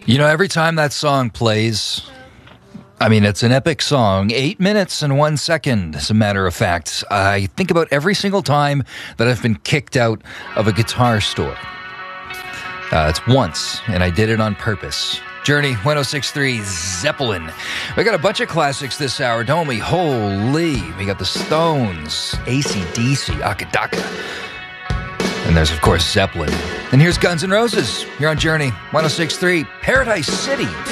You know, every time that song plays, I mean, it's an epic song. 8 minutes and 1 second, as a matter of fact. I think about every single time that I've been kicked out of a guitar store. It's once, and I did it on purpose. Journey, 106.3, Zeppelin. We got a bunch of classics this hour, don't we? Holy. We got the Stones, AC/DC, Akadaka. And there's, of course, Zeppelin. And here's Guns N' Roses. You're on Journey, 106.3, Paradise City.